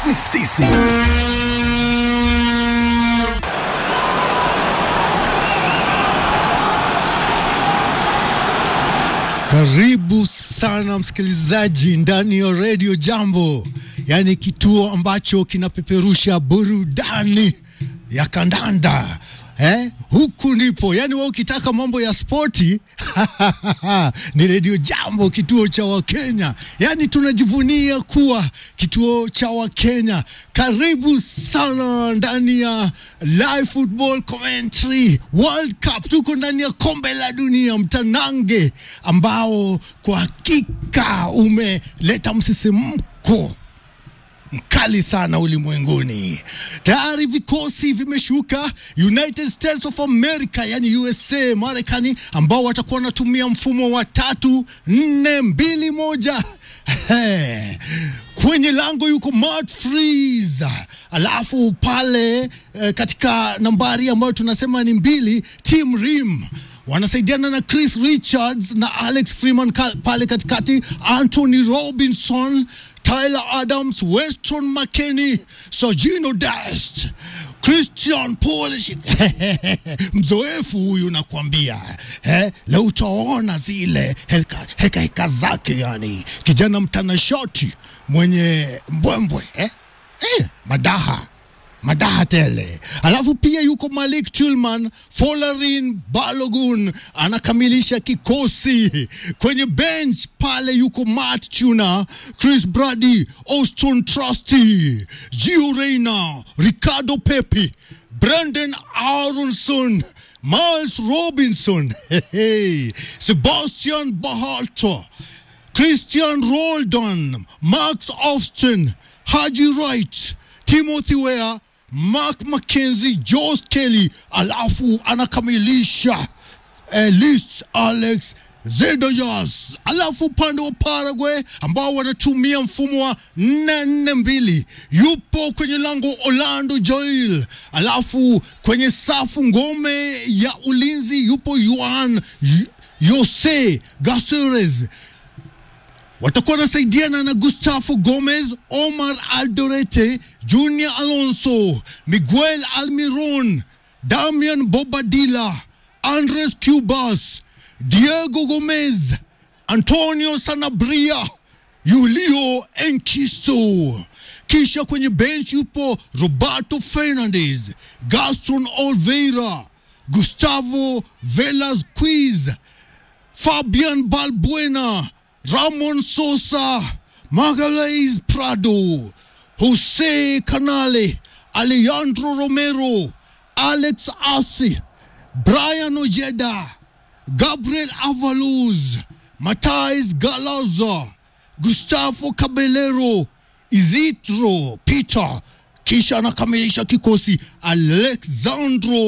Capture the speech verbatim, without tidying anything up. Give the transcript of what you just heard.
ni sisi. Karibu sana msikilizaji ndani ya Radio Jambo, yani kituo ambacho kinapeperusha burudani ya kandanda. Eh, huku ndipo, yani wewe ukitaka mambo ya sporti ni Radio Jambo, kituo cha Wakenya. Yani tunajivunia kuwa kituo cha Wakenya. Karibu sana ndani ya live football commentary World Cup. Tuko ndani ya kombe la dunia, mtanange ambao kwa hakika umeleta msisimko mkali sana ulimwenguni. Tayari vikosi vimeshuka. United States of America, yani U S A, Marekani, ambao watakuwa wanatumia mfumo wa tatu nne mbili moja. Kwenye lango yuko Matt Freeze. Alafu pale eh, katika nambari ambayo tunasema ni mbili, Tim Rim wanasaidiana na Chris Richards na Alex Freeman pale katikati, Anthony Robinson, Tyler Adams, Weston McKennie, Sergino Dest, Christian Pulisic. Mzoefu huyu nakwambia. Eh, leo utaona zile heka heka, heka zake, yani kijana mtanashati mwenye mbwembwe, eh? Eh, madaha Madaha tele. Alafu pia yuko Malik Tillman, Folarin Balogun anakamilisha kikosi. Kwenye bench pale yuko Matt Turner, Chris Brady, Austin Trusty, Gio Reyna, Ricardo Pepi, Brendan Aronson, Miles Robinson, hey, Sebastian Bahalto, Christian Roldan, Max Austin, Haji Wright, Timothy Weah, Mark McKenzie, Josh Kelly. Alafu anakamilisha eh, list Alex Zedojas. Alafu pande wa Paraguay ambao wanatumia mfumo wa nne nne mbili, yupo kwenye lango Orlando Joel. Alafu kwenye safu ngome ya ulinzi yupo Juan Jose Gaceres. Watakuwa nasaidiana na Gustavo Gomez, Omar Aldorete, Junior Alonso, Miguel Almiron, Damian Bobadilla, Andres Cubas, Diego Gomez, Antonio Sanabria, Julio Enquisto. Kisha kwenye bench yupo Roberto Fernandez, Gaston Oliveira, Gustavo Velasquez, Fabian Balbuena, Ramon Sosa, Magalhães Prado, Jose Canale, Alejandro Romero, Alex Arce, Brian Ojeda, Gabriel Avalos, Matheus Galaza, Gustavo Caballero, Isidro Peter. Kisha anakamilisha kikosi Alexandro